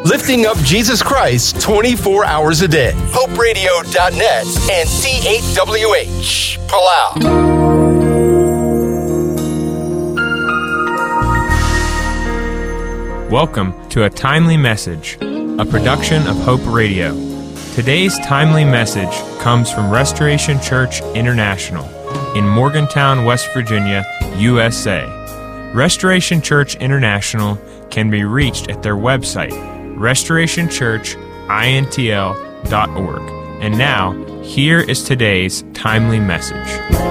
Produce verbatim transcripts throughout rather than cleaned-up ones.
Lifting up Jesus Christ twenty-four hours a day. Hope Radio dot net and C eight W H, Palau. Welcome to A Timely Message, a production of Hope Radio. Today's timely message comes from Restoration Church International in Morgantown, West Virginia, U S A. Restoration Church International can be reached at their website, restoration church intl dot org. And now, here is today's timely message.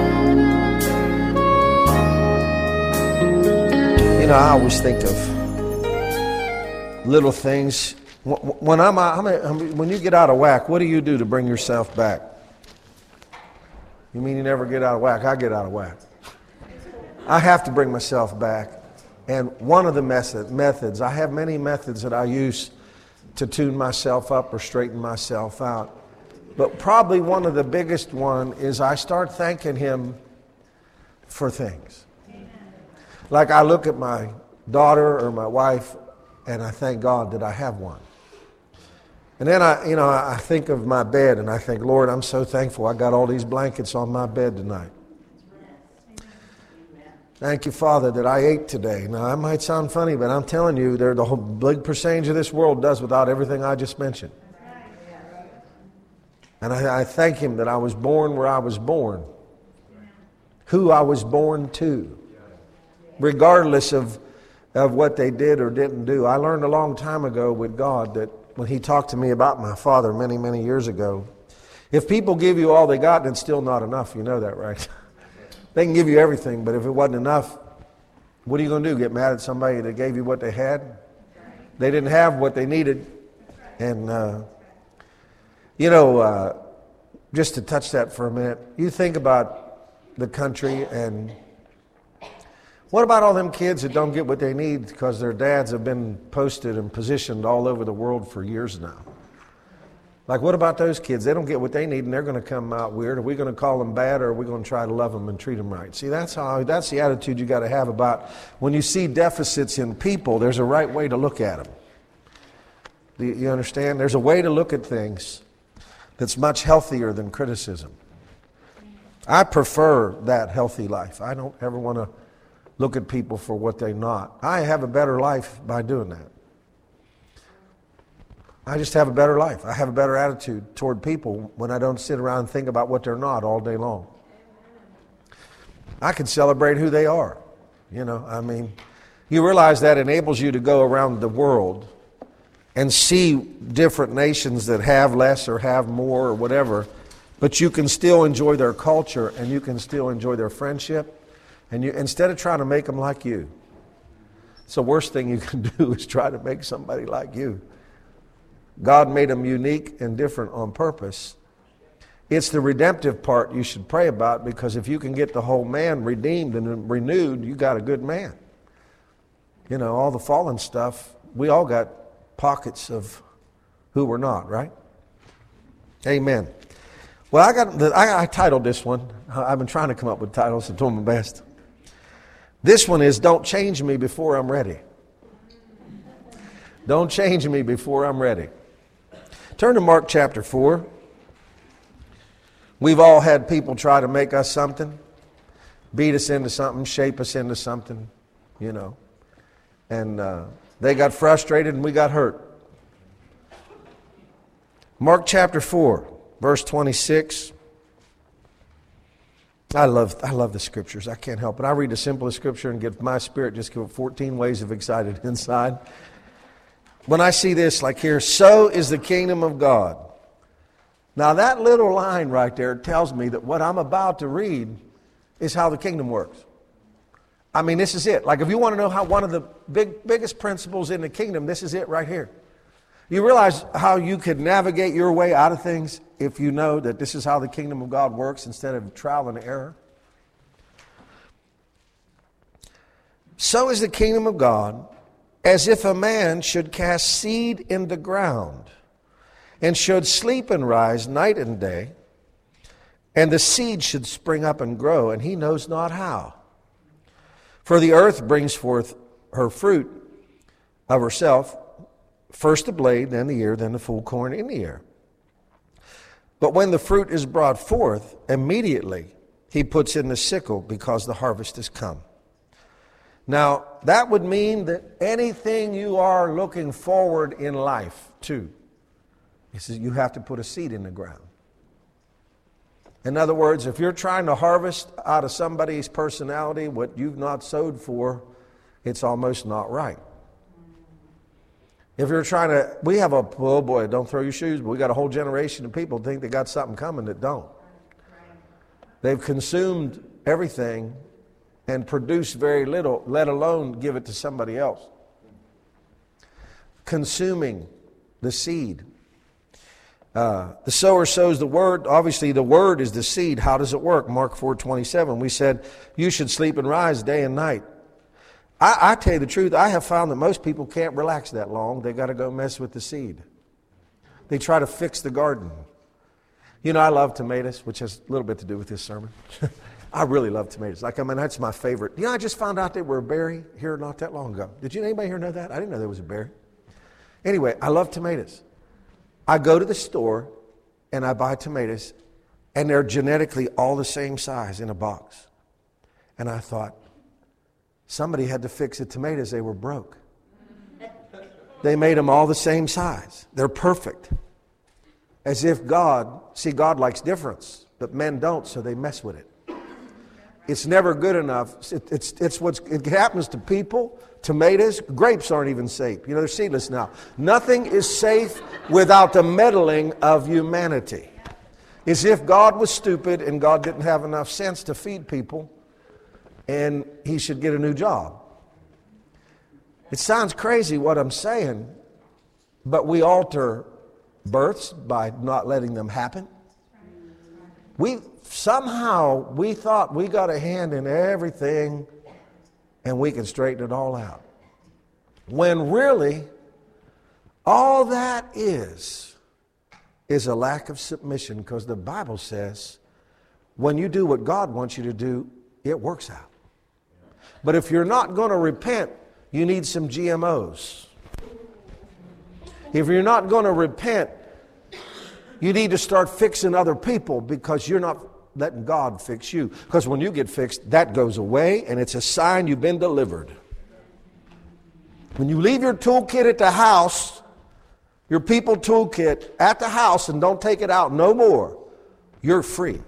You know, I always think of little things. When I'm, I'm, when you get out of whack, what do you do to bring yourself back? You mean you never get out of whack? I get out of whack. I have to bring myself back. And one of the method, methods, I have many methods that I use to tune myself up or straighten myself out. But probably one of the biggest one is I start thanking Him for things. Like I look at my daughter or my wife and I thank God that I have one. And then I, you know, I think of my bed and I think, Lord, I'm so thankful I got all these blankets on my bed tonight. Thank you, Father, that I ate today. Now, that might sound funny, but I'm telling you, the whole big percentage of this world does without everything I just mentioned. And I, I thank Him that I was born where I was born, who I was born to, regardless of of what they did or didn't do. I learned a long time ago with God that when He talked to me about my father many, many years ago, if people give you all they got, then it's still not enough. You know that, right? They can give you everything, but if it wasn't enough, what are you going to do? Get mad at somebody that gave you what they had? They didn't have what they needed. And, uh, you know, uh, just to touch that for a minute, you think about the country and what about all them kids that don't get what they need because their dads have been posted and positioned all over the world for years now? Like, what about those kids? They don't get what they need and they're going to come out weird. Are we going to call them bad or are we going to try to love them and treat them right? See, that's how that's the attitude you got to have about when you see deficits in people, there's a right way to look at them. Do you, you understand? There's a way to look at things that's much healthier than criticism. I prefer that healthy life. I don't ever want to look at people for what they're not. I have a better life by doing that. I just have a better life. I have a better attitude toward people when I don't sit around and think about what they're not all day long. I can celebrate who they are. You know, I mean, you realize that enables you to go around the world and see different nations that have less or have more or whatever, but you can still enjoy their culture and you can still enjoy their friendship. And you, instead of trying to make them like you, it's the worst thing you can do is try to make somebody like you. God made them unique and different on purpose. It's the redemptive part you should pray about, because if you can get the whole man redeemed and renewed, you got a good man. You know, all the fallen stuff, we all got pockets of who we're not, right? Amen. Well, I got the, I, I titled this one. I've been trying to come up with titles. I'm doing my best. This one is, Don't Change Me Before I'm Ready. Don't change me before I'm ready. Turn to Mark chapter four. We've all had people try to make us something, beat us into something, shape us into something, you know. And uh, they got frustrated and we got hurt. Mark chapter four, verse twenty-six. I love I love the scriptures. I can't help it. I read the simplest scripture and get my spirit just go fourteen ways of excited inside. When I see this, like here, so is the kingdom of God. Now that little line right there tells me that what I'm about to read is how the kingdom works. I mean, this is it. Like if you want to know how one of the big biggest principles in the kingdom, this is it right here. You realize how you could navigate your way out of things if you know that this is how the kingdom of God works instead of trial and error? So is the kingdom of God, as if a man should cast seed in the ground, and should sleep and rise night and day, and the seed should spring up and grow, and he knows not how. For the earth brings forth her fruit of herself, First the blade, then the ear, then the full corn in the ear. But when the fruit is brought forth, immediately he puts in the sickle because the harvest has come. Now, that would mean that anything you are looking forward in life to, he says you have to put a seed in the ground. In other words, if you're trying to harvest out of somebody's personality what you've not sowed for, it's almost not right. If you're trying to, we have a, oh boy, don't throw your shoes, but we got a whole generation of people think they got something coming that don't. They've consumed everything and produced very little, let alone give it to somebody else. Consuming the seed. Uh, the sower sows the word. Obviously, the word is the seed. How does it work? Mark four twenty-seven. We said, you should sleep and rise day and night. I, I tell you the truth, I have found that most people can't relax that long. They got to go mess with the seed. They try to fix the garden. You know, I love tomatoes, which has a little bit to do with this sermon. I really love tomatoes. Like, I mean, that's my favorite. You know, I just found out they were a berry here not that long ago. Did you anybody here know that? I didn't know there was a berry. Anyway, I love tomatoes. I go to the store and I buy tomatoes, and they're genetically all the same size in a box. And I thought, somebody had to fix the tomatoes. They were broke. They made them all the same size. They're perfect. As if God, see, God likes difference, but men don't, so they mess with it. It's never good enough. It, it's, it's what's, it happens to people. Tomatoes, grapes aren't even safe. You know, they're seedless now. Nothing is safe without the meddling of humanity. It's if God was stupid and God didn't have enough sense to feed people, and he should get a new job. It sounds crazy what I'm saying, but we alter births by not letting them happen. We somehow we thought we got a hand in everything and we can straighten it all out. When really, all that is, is a lack of submission, because the Bible says when you do what God wants you to do, it works out. But if you're not going to repent, you need some G M Os. If you're not going to repent, you need to start fixing other people, because you're not letting God fix you. Because when you get fixed, that goes away, and it's a sign you've been delivered. When you leave your toolkit at the house, your people toolkit at the house, and don't take it out no more, you're free.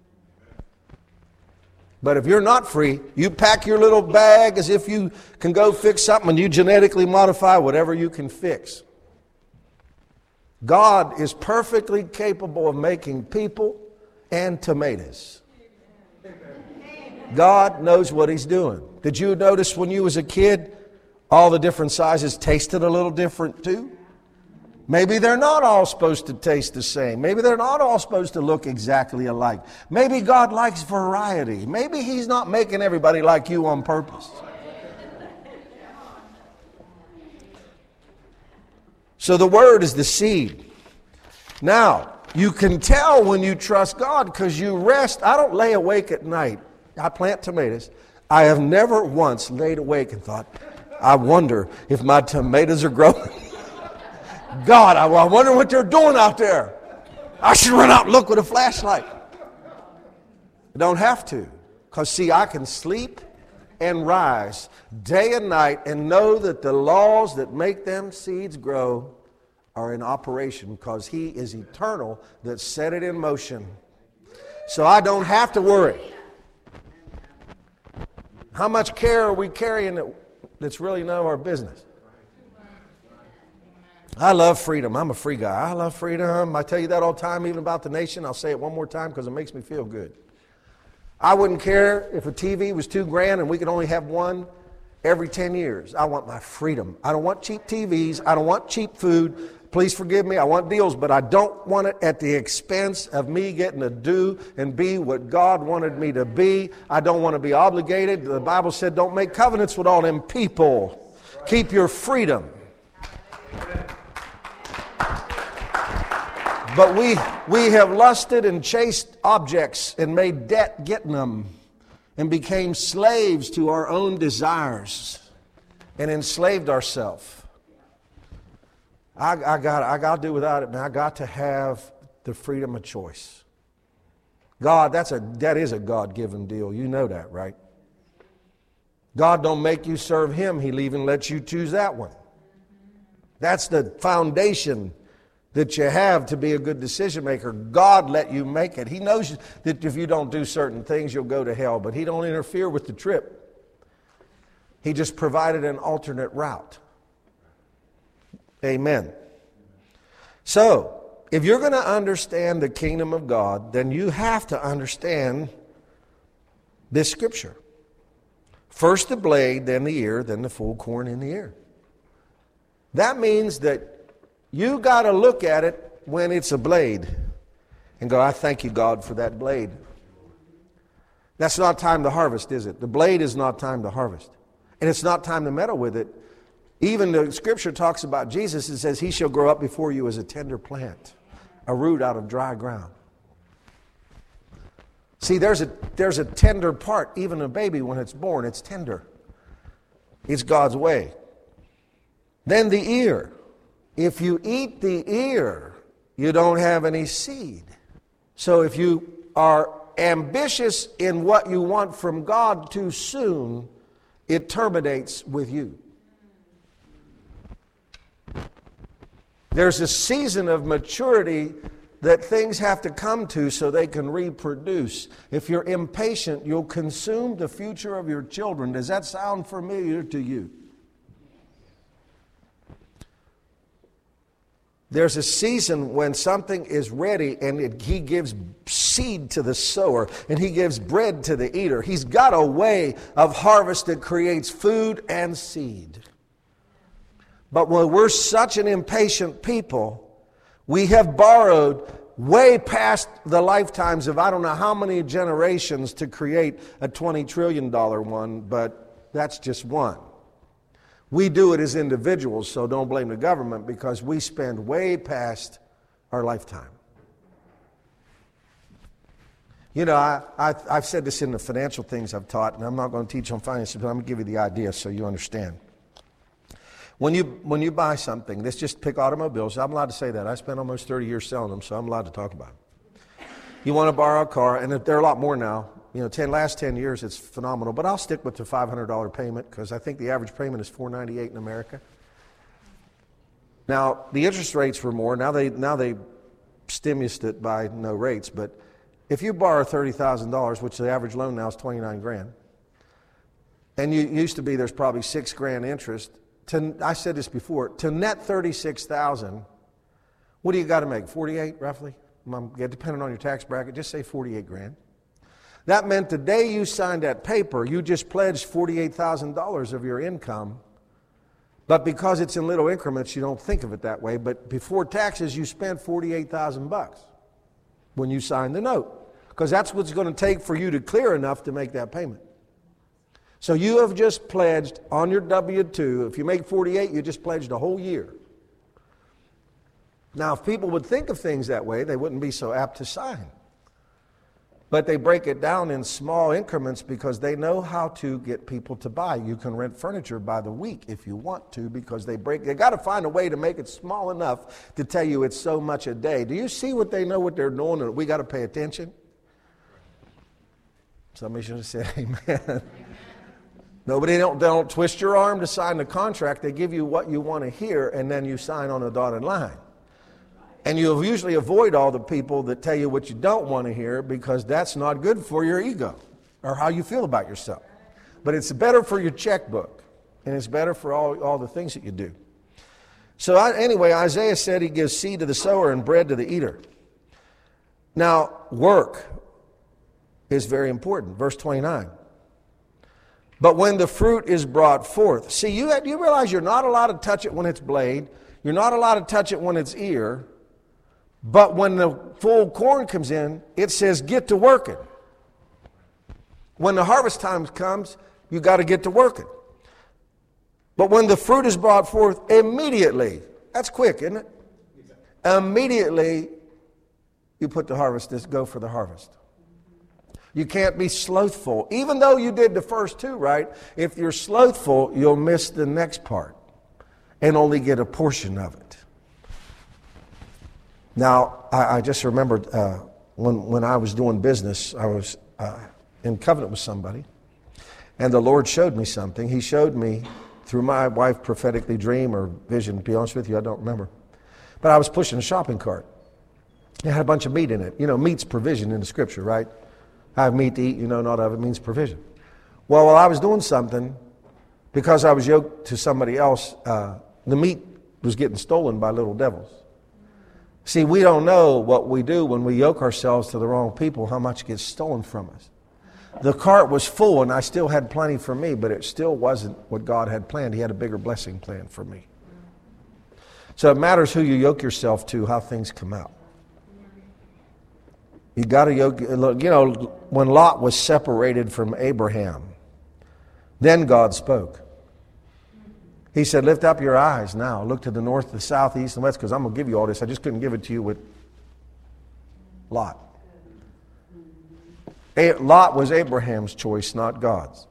But if you're not free, you pack your little bag as if you can go fix something, and you genetically modify whatever you can fix. God is perfectly capable of making people and tomatoes. God knows what he's doing. Did you notice when you was a kid, all the different sizes tasted a little different too? Maybe they're not all supposed to taste the same. Maybe they're not all supposed to look exactly alike. Maybe God likes variety. Maybe he's not making everybody like you on purpose. So the word is the seed. Now, you can tell when you trust God because you rest. I don't lay awake at night. I plant tomatoes. I have never once laid awake and thought, I wonder if my tomatoes are growing. God, I wonder what they're doing out there. I should run out and look with a flashlight. I don't have to. Because, see, I can sleep and rise day and night and know that the laws that make them seeds grow are in operation, because he is eternal that set it in motion. So I don't have to worry. How much care are we carrying that, that's really none of our business? I love freedom. I'm a free guy. I love freedom. I tell you that all the time, even about the nation. I'll say it one more time because it makes me feel good. I wouldn't care if a T V was two grand and we could only have one every ten years. I want my freedom. I don't want cheap T Vs. I don't want cheap food. Please forgive me. I want deals, but I don't want it at the expense of me getting to do and be what God wanted me to be. I don't want to be obligated. The Bible said don't make covenants with all them people. Keep your freedom. But we we have lusted and chased objects and made debt getting them, and became slaves to our own desires and enslaved ourselves. I, I got I got to do without it, man. I got to have the freedom of choice. God, that's a that is a God-given deal. You know that, right? God don't make you serve Him. He'll even let you choose that one. That's the foundation that you have to be a good decision maker. God let you make it. He knows that if you don't do certain things, you'll go to hell, but He don't interfere with the trip. He just provided an alternate route. Amen. So, if you're going to understand the kingdom of God, then you have to understand this scripture. First the blade, then the ear, then the full corn in the ear. That means that you got to look at it when it's a blade and go, I thank you, God, for that blade. That's not time to harvest, is it? The blade is not time to harvest. And it's not time to meddle with it. Even the scripture talks about Jesus. It says, He shall grow up before you as a tender plant, a root out of dry ground. See, there's a, there's a tender part. Even a baby, when it's born, it's tender. It's God's way. Then the ear. If you eat the ear, you don't have any seed. So if you are ambitious in what you want from God too soon, it terminates with you. There's a season of maturity that things have to come to so they can reproduce. If you're impatient, you'll consume the future of your children. Does that sound familiar to you? There's a season when something is ready and it, He gives seed to the sower and He gives bread to the eater. He's got a way of harvest that creates food and seed. But when we're such an impatient people, we have borrowed way past the lifetimes of I don't know how many generations to create a twenty trillion dollars one, but that's just one. We do it as individuals, so don't blame the government because we spend way past our lifetime. You know, I, I, I've said this in the financial things I've taught, and I'm not going to teach on finances, but I'm going to give you the idea so you understand. When you when you buy something, let's just pick automobiles. I'm allowed to say that. I spent almost thirty years selling them, so I'm allowed to talk about it. You want to borrow a car, and there are a lot more now. You know, ten last ten years, it's phenomenal. But I'll stick with the five hundred dollars payment because I think the average payment is four ninety-eight in America. Now, the interest rates were more. Now they now they stimulused it by no rates. But if you borrow thirty thousand dollars, which the average loan now is twenty-nine grand, and you used to be there's probably six grand interest. To, I said this before, to net thirty-six thousand dollars, what do you got to make? forty-eight roughly? Depending on your tax bracket, just say forty-eight grand. That meant the day you signed that paper, you just pledged forty-eight thousand dollars of your income. But because it's in little increments, you don't think of it that way. But before taxes, you spent forty-eight thousand bucks when you signed the note. Because that's what's going to take for you to clear enough to make that payment. So you have just pledged on your W two, if you make forty-eight, you just pledged a whole year. Now, if people would think of things that way, they wouldn't be so apt to sign. But they break it down in small increments because they know how to get people to buy. You can rent furniture by the week if you want to because they break. They got to find a way to make it small enough to tell you it's so much a day. Do you see what they know what they're doing and we got to pay attention? Somebody should have said amen. Nobody don't, they don't twist your arm to sign the contract. They give you what you want to hear, and then you sign on a dotted line. And you usually avoid all the people that tell you what you don't want to hear because that's not good for your ego or how you feel about yourself. But it's better for your checkbook, and it's better for all, all the things that you do. So I, anyway, Isaiah said He gives seed to the sower and bread to the eater. Now, work is very important. Verse twenty-nine. But when the fruit is brought forth. See, you, you realize you're not allowed to touch it when it's blade. You're not allowed to touch it when it's ear. But when the full corn comes in, it says get to working. When the harvest time comes, you got to get to working. But when the fruit is brought forth, immediately, that's quick, isn't it? Immediately, you put the harvest, go for the harvest. You can't be slothful. Even though you did the first two right, if you're slothful, you'll miss the next part and only get a portion of it. Now, I, I just remembered uh, when, when I was doing business, I was uh, in covenant with somebody, and the Lord showed me something. He showed me through my wife prophetically dream or vision, to be honest with you, I don't remember. But I was pushing a shopping cart. It had a bunch of meat in it. You know, meat's provision in the scripture, right? I have meat to eat, you know, not of it means provision. Well, while I was doing something, because I was yoked to somebody else, uh, the meat was getting stolen by little devils. See, we don't know what we do when we yoke ourselves to the wrong people, how much gets stolen from us. The cart was full and I still had plenty for me, but it still wasn't what God had planned. He had a bigger blessing planned for me. So it matters who you yoke yourself to, how things come out. You got to yoke, you know, when Lot was separated from Abraham, then God spoke. He said, lift up your eyes now. Look to the north, the south, the east, and west, because I'm going to give you all this. I just couldn't give it to you with Lot. Lot was Abraham's choice, not God's.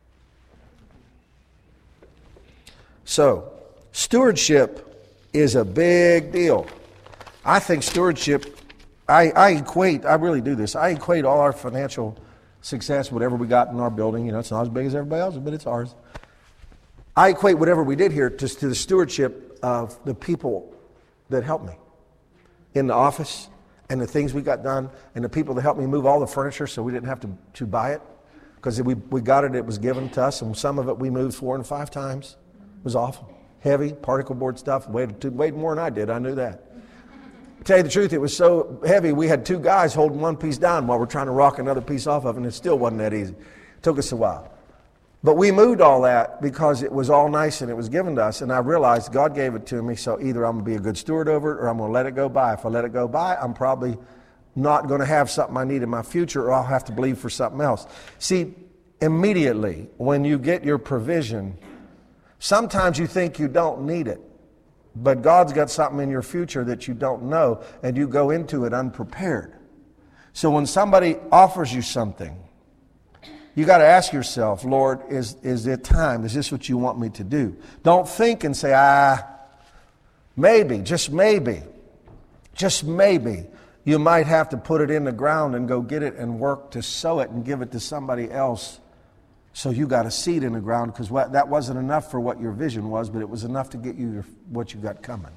So, stewardship is a big deal. I think stewardship, I, I equate, I really do this, I equate all our financial success, whatever we got in our building, you know, it's not as big as everybody else's, but it's ours. I equate whatever we did here to, to the stewardship of the people that helped me in the office, and the things we got done, and the people that helped me move all the furniture so we didn't have to, to buy it. Because we, we got it, it was given to us, and some of it we moved four and five times. It was awful. Heavy, particle board stuff, weighed, weighed more than I did, I knew that. To tell you the truth, it was so heavy, we had two guys holding one piece down while we're trying to rock another piece off of it, and it still wasn't that easy. It took us a while. But we moved all that because it was all nice and it was given to us, and I realized God gave it to me, so either I'm going to be a good steward over it or I'm going to let it go by. If I let it go by, I'm probably not going to have something I need in my future, or I'll have to believe for something else. See, immediately when you get your provision, sometimes you think you don't need it, but God's got something in your future that you don't know, and you go into it unprepared. So when somebody offers you something, you got to ask yourself, Lord, is, is it time? Is this what you want me to do? Don't think and say, ah, maybe, just maybe, just maybe. You might have to put it in the ground and go get it and work to sow it and give it to somebody else. So you got a seed in the ground, because that wasn't enough for what your vision was, but it was enough to get you your, what you got coming.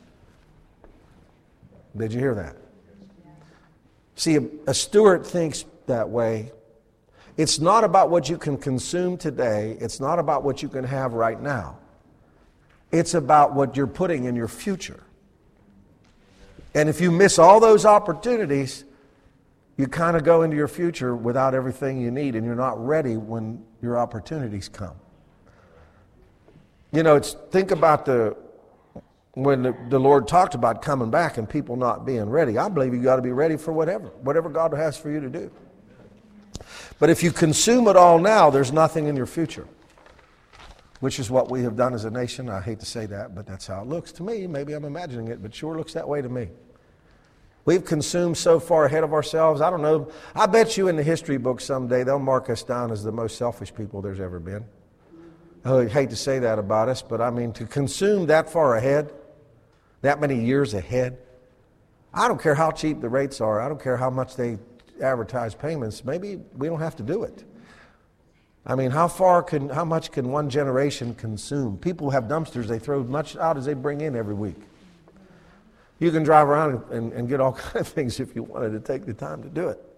Did you hear that? See, a, a steward thinks that way. It's not about what you can consume today. It's not about what you can have right now. It's about what you're putting in your future. And if you miss all those opportunities, you kind of go into your future without everything you need, and you're not ready when your opportunities come. You know, it's think about the when the, the Lord talked about coming back and people not being ready. I believe you got to be ready for whatever, whatever God has for you to do. But if you consume it all now, there's nothing in your future, which is what we have done as a nation. I hate to say that, but that's how it looks to me. Maybe I'm imagining it, but it sure looks that way to me. We've consumed so far ahead of ourselves. I don't know. I bet you in the history books someday they'll mark us down as the most selfish people there's ever been. I hate to say that about us, but I mean, to consume that far ahead, that many years ahead, I don't care how cheap the rates are. I don't care how much they advertise payments. Maybe we don't have to do it. I mean, how far can, how much can one generation consume? People have dumpsters, they throw as much out as they bring in every week. You can drive around and, and get all kinds of things if you wanted to take the time to do it.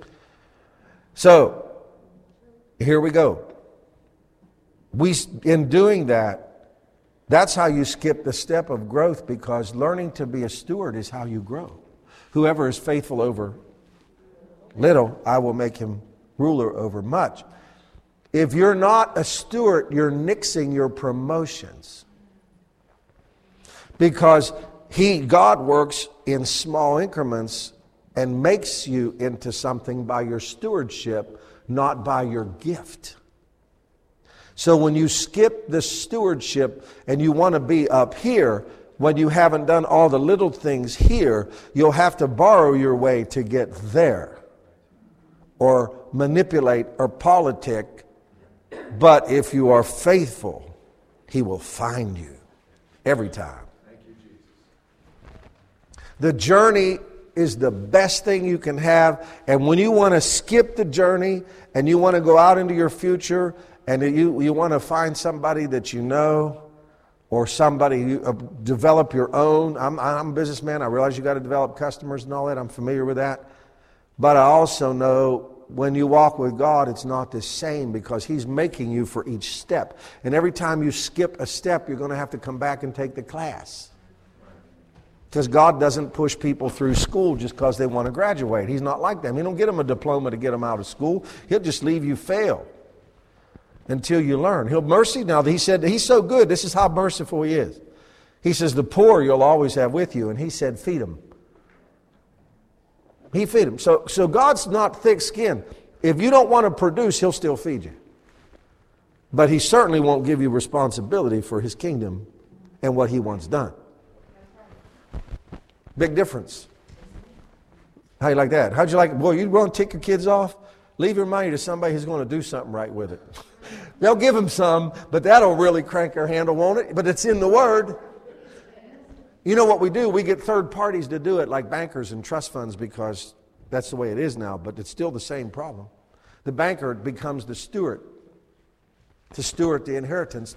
So, here we go. We, in doing that, that's how you skip the step of growth, because learning to be a steward is how you grow. Whoever is faithful over little, I will make him ruler over much. If you're not a steward, you're nixing your promotions. Because he, God works in small increments and makes you into something by your stewardship, not by your gift. So when you skip the stewardship and you want to be up here, when you haven't done all the little things here, you'll have to borrow your way to get there, or manipulate or politic. But if you are faithful, he will find you every time. The journey is the best thing you can have. And when you want to skip the journey and you want to go out into your future and you, you want to find somebody that you know or somebody, you uh, develop your own. I'm, I'm a businessman. I realize you got to develop customers and all that. I'm familiar with that. But I also know when you walk with God, it's not the same because He's making you for each step. And every time you skip a step, you're going to have to come back and take the class. Because God doesn't push people through school just because they want to graduate. He's not like them. He don't get them a diploma to get them out of school. He'll just leave you fail until you learn. He'll mercy. Now, He said, He's so good. This is how merciful He is. He says, the poor you'll always have with you. And He said, feed them. He feed them. So, so God's not thick-skinned. If you don't want to produce, He'll still feed you. But He certainly won't give you responsibility for His kingdom and what He wants done. Big difference. How you like that? How'd you like it? Boy, you want to tick your kids off? Leave your money to somebody who's going to do something right with it. They'll give them some, but that'll really crank their handle, won't it? But it's in the Word. You know what we do? We get third parties to do it, like bankers and trust funds, because that's the way it is now, but it's still the same problem. The banker becomes the steward to steward the inheritance